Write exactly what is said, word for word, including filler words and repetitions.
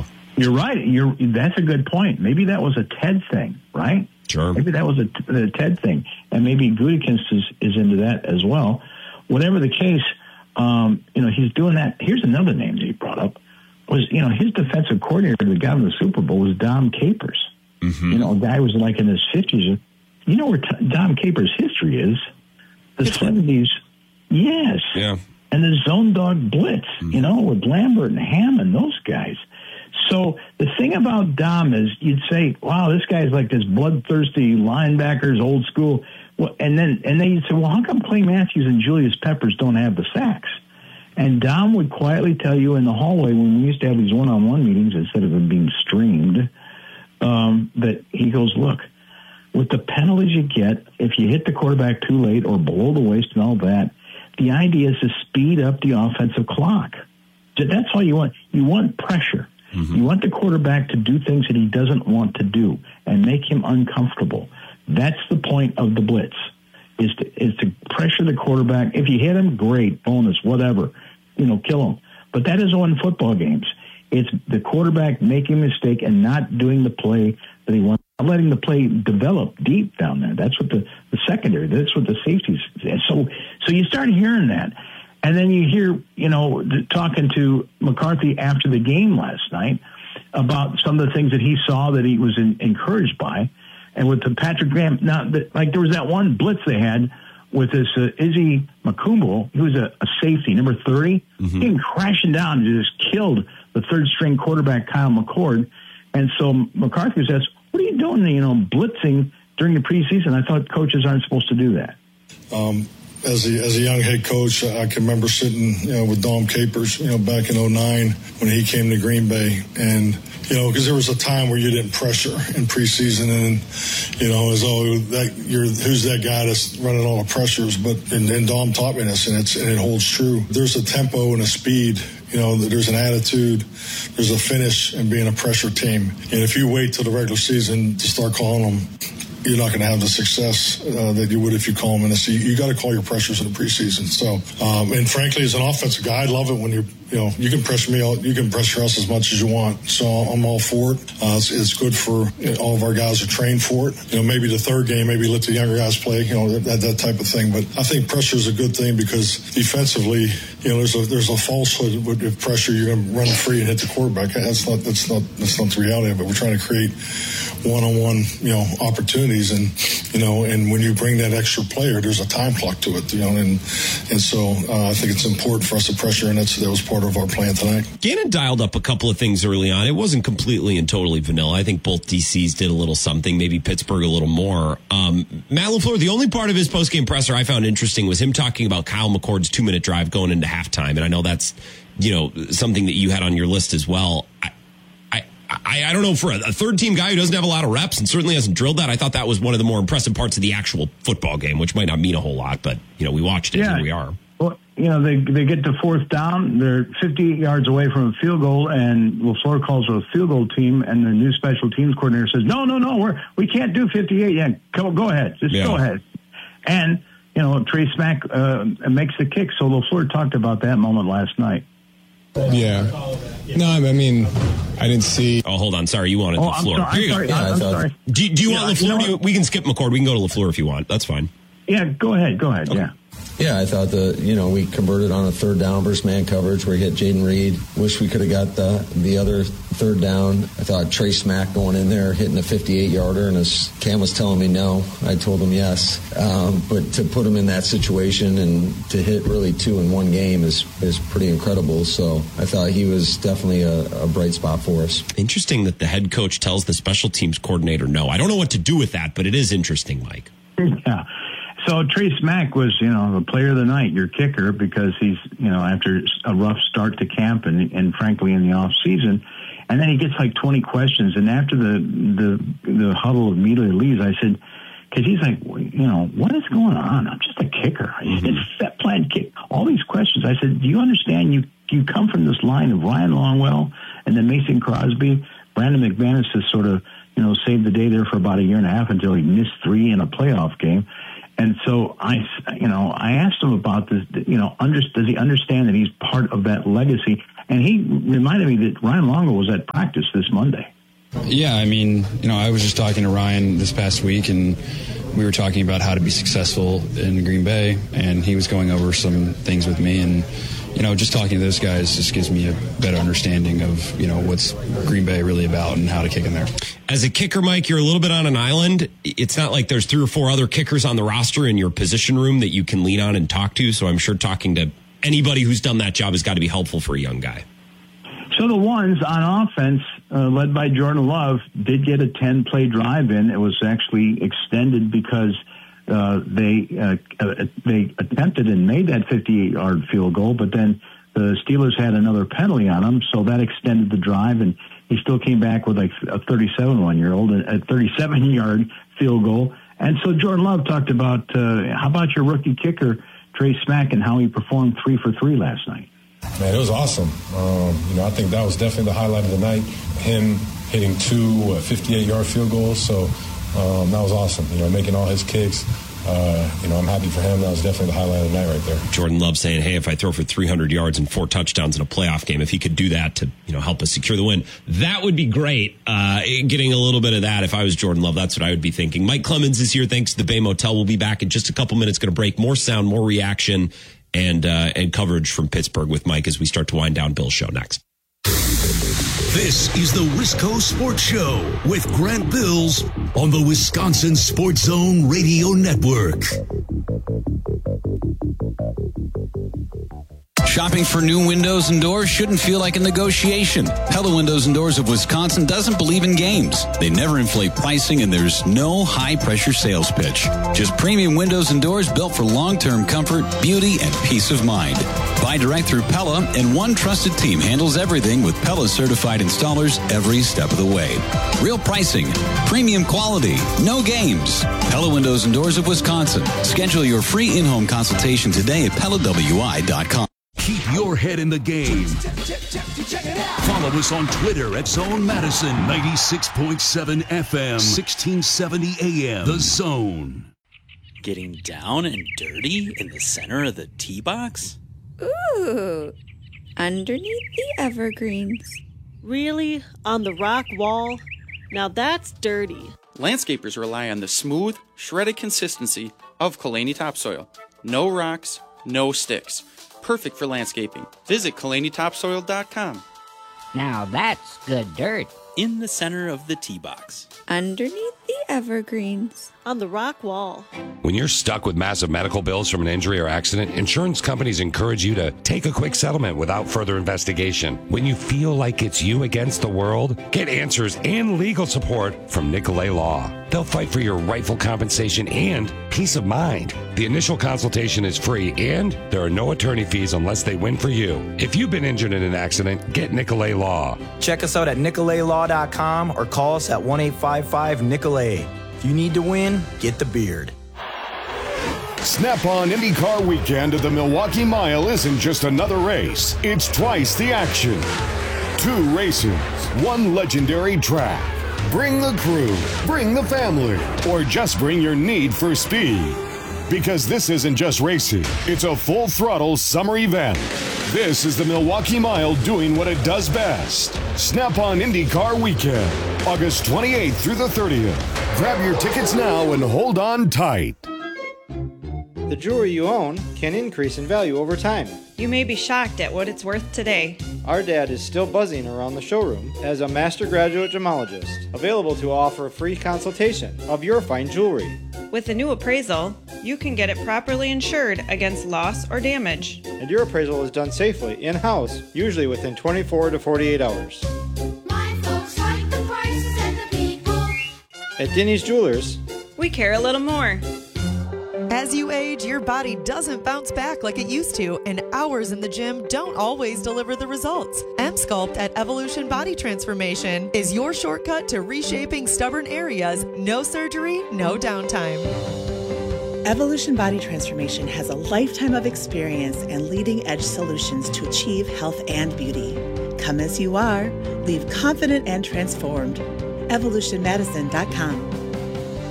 Yeah. You're right. You're that's a good point. Maybe that was a Ted thing, right? Sure. Maybe that was a, a Ted thing, and maybe Gutekunst is, is into that as well. Whatever the case, um, you know, he's doing that. Here's another name that he brought up was, you know, his defensive coordinator that got him the Super Bowl was Dom Capers. Mm-hmm. You know, a guy who was like in his fifties. You know where t- Dom Capers' history is? The seventies. Yes. Yeah. And the zone dog blitz, mm-hmm. you know, with Lambert and Hammond, those guys. So the thing about Dom is you'd say, wow, this guy's like this bloodthirsty linebackers, old school. Well, and then and then you'd say, well, how come Clay Matthews and Julius Peppers don't have the sacks? And Dom would quietly tell you in the hallway when we used to have these one-on-one meetings instead of them being streamed, um, that he goes, look, with the penalties you get, if you hit the quarterback too late or below the waist and all that, the idea is to speed up the offensive clock. That's all you want. You want pressure. Mm-hmm. You want the quarterback to do things that he doesn't want to do and make him uncomfortable. That's the point of the blitz, is to, is to pressure the quarterback. If you hit him, great, bonus, whatever. You know, kill him. But that is on football games. It's the quarterback making a mistake and not doing the play that he wants, not letting the play develop deep down there. That's what the, the secondary, that's what the safeties. So, so you start hearing that. And then you hear, you know, talking to McCarthy after the game last night about some of the things that he saw that he was in, encouraged by. And with the Patrick Graham, now, the, like there was that one blitz they had with this uh, Izzy Makumbo. He was a, a safety, number thirty. Mm-hmm. He came crashing down and just killed the third-string quarterback, Kyle McCord. And so McCarthy says, what are you doing, you know, blitzing during the preseason? I thought coaches aren't supposed to do that. Um As a, as a young head coach, I can remember sitting, you know, with Dom Capers, you know, back in oh nine when he came to Green Bay. And, you know, because there was a time where you didn't pressure in preseason and, you know, as though that you're, who's that guy that's running all the pressures. But, and, and Dom taught me this, and, it's, and it holds true. There's a tempo and a speed. You know, there's an attitude, there's a finish in being a pressure team. And if you wait till the regular season to start calling them, you're not going to have the success uh, that you would if you call them in the season. You got to call your pressures in the preseason. So, um, and frankly, as an offensive guy, I love it when you, you know, you can pressure me out, you can pressure us as much as you want. So I'm all for it. Uh, it's, it's good for you know, all of our guys who train for it. You know, maybe the third game, maybe let the younger guys play. You know, that that type of thing. But I think pressure is a good thing because defensively, you know, there's a there's a falsehood with pressure. You're going to run free and hit the quarterback. That's not that's not that's not the reality of it. We're trying to create one-on-one, you know, opportunities, and you know, and when you bring that extra player, there's a time clock to it, you know, and and so uh, I think it's important for us to pressure, and that's that was part of our plan tonight. Gannon dialed up a couple of things early on. It wasn't completely and totally vanilla. I think both D Cs did a little something, maybe Pittsburgh a little more. Um, Matt LaFleur, the only part of his postgame presser I found interesting was him talking about Kyle McCord's two-minute drive going into halftime, and I know that's, you know, something that you had on your list as well. I, I, I don't know, for a, a third-team guy who doesn't have a lot of reps and certainly hasn't drilled that, I thought that was one of the more impressive parts of the actual football game, which might not mean a whole lot, but, you know, we watched it, yeah. Here we are. Well, you know, they they get to fourth down, they're fifty-eight yards away from a field goal, and LaFleur calls it a field goal team, and the new special teams coordinator says, no, no, no, we're, we can't do fifty-eight. Yeah, go, go ahead. Just yeah. go ahead. And, you know, Trey Smack uh, makes the kick, so LaFleur talked about that moment last night. Yeah. No, I mean, I didn't see. Oh, hold on. Sorry, you wanted oh, LaFleur. I'm sorry. I'm sorry. Yeah, I'm sorry. Do, do you yeah, want LaFleur? You know, do you, we can skip McCord. We can go to LaFleur if you want. That's fine. Yeah, go ahead. Go ahead. Okay. Yeah. Yeah, I thought the you know we converted on a third down versus man coverage where we hit Jaden Reed. Wish we could have got the the other third down. I thought Trey Smack going in there hitting a fifty-eight yarder, and as Cam was telling me no, I told him yes. Um, but to put him in that situation and to hit really two in one game is is pretty incredible. So I thought he was definitely a, a bright spot for us. Interesting that the head coach tells the special teams coordinator no. I don't know what to do with that, but it is interesting, Mike. Yeah. So Trey Smack was, you know, the player of the night, your kicker, because he's, you know, after a rough start to camp and, and frankly in the off season, and then he gets like twenty questions, and after the the the huddle immediately leaves, I said, because he's like, you know, what is going on? I'm just a kicker. Mm-hmm. It's set plan kick. All these questions. I said, do you understand? You you come from this line of Ryan Longwell and then Mason Crosby. Brandon McManus has sort of, you know, saved the day there for about a year and a half until he missed three in a playoff game. And so I, you know, I asked him about this, you know, under, does he understand that he's part of that legacy? And he reminded me that Ryan Longo was at practice this Monday. Yeah, I mean, you know, I was just talking to Ryan this past week, and we were talking about how to be successful in Green Bay, and he was going over some things with me, and, you know, just talking to those guys just gives me a better understanding of, you know, what's Green Bay really about and how to kick in there. As a kicker, Mike, you're a little bit on an island. It's not like there's three or four other kickers on the roster in your position room that you can lean on and talk to, so I'm sure talking to anybody who's done that job has got to be helpful for a young guy. So the ones on offense, uh, led by Jordan Love, did get a ten-play drive in. It was actually extended because uh, they uh, uh, they attempted and made that fifty-eight-yard field goal, but then the Steelers had another penalty on them, so that extended the drive, and he still came back with like a thirty-seven-one-year-old, a thirty-seven-yard field goal. And so Jordan Love talked about, uh, how about your rookie kicker, Trey Smack, and how he performed three for three last night. Man, it was awesome. Um, you know, I think that was definitely the highlight of the night. Him hitting two fifty-eight-yard field goals. So um, that was awesome. You know, making all his kicks. Uh, you know, I'm happy for him. That was definitely the highlight of the night right there. Jordan Love saying, hey, if I throw for three hundred yards and four touchdowns in a playoff game, if he could do that to, you know, help us secure the win, that would be great. Uh, getting a little bit of that if I was Jordan Love, that's what I would be thinking. Mike Clemens is here thanks to the Bay Motel. We'll be back in just a couple minutes. Going to break. More sound, more reaction, and uh, and coverage from Pittsburgh with Mike as we start to wind down Bill's show next. This is the Wisco Sports Show with Grant Bills on the Wisconsin Sports Zone Radio Network. Shopping for new windows and doors shouldn't feel like a negotiation. Pella Windows and Doors of Wisconsin doesn't believe in games. They never inflate pricing, and there's no high-pressure sales pitch. Just premium windows and doors built for long-term comfort, beauty, and peace of mind. Buy direct through Pella, and one trusted team handles everything with Pella-certified installers every step of the way. Real pricing, premium quality, no games. Pella Windows and Doors of Wisconsin. Schedule your free in-home consultation today at Pella W I dot com. Keep your head in the game. Follow us on Twitter at Zone Madison, ninety-six point seven F M, sixteen seventy A M. The Zone. Getting down and dirty in the center of the tee box? Ooh, underneath the evergreens. Really? On the rock wall? Now that's dirty. Landscapers rely on the smooth, shredded consistency of Kalani topsoil. No rocks, no sticks. Perfect for landscaping. Visit Kalani Topsoil dot com. Now that's good dirt. In the center of the tee box. Underneath the evergreens. On the rock wall. When you're stuck with massive medical bills from an injury or accident, insurance companies encourage you to take a quick settlement without further investigation. When you feel like it's you against the world, get answers and legal support from Nicolay Law. They'll fight for your rightful compensation and peace of mind. The initial consultation is free, and there are no attorney fees unless they win for you. If you've been injured in an accident, get Nicolay Law. Check us out at Nicolay Law dot com or call us at one eight five five Nicolay. If you need to win, get the beard. Snap-on IndyCar weekend at the Milwaukee Mile isn't just another race. It's twice the action. Two races, one legendary track. Bring the crew, bring the family, or just bring your need for speed. Because this isn't just racing, it's a full-throttle summer event. This is the Milwaukee Mile doing what it does best. Snap-on IndyCar Weekend, August twenty-eighth through the thirtieth. Grab your tickets now and hold on tight. The jewelry you own can increase in value over time. You may be shocked at what it's worth today. Our dad is still buzzing around the showroom as a master graduate gemologist, available to offer a free consultation of your fine jewelry. With a new appraisal, you can get it properly insured against loss or damage. And your appraisal is done safely, in-house, usually within twenty-four to forty-eight hours. My folks like the prices and the people. At Denny's Jewelers, we care a little more. As you age, your body doesn't bounce back like it used to, and hours in the gym don't always deliver the results. M-Sculpt at Evolution Body Transformation is your shortcut to reshaping stubborn areas. No surgery, no downtime. Evolution Body Transformation has a lifetime of experience and leading-edge solutions to achieve health and beauty. Come as you are, leave confident and transformed. evolution madison dot com.